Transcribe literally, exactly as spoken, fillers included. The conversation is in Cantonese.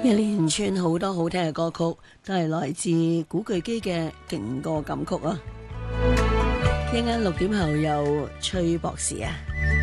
一連串好多好聽嘅歌曲，都係來自古巨基嘅勁歌金曲啊！一陣間六點後有崔博士啊！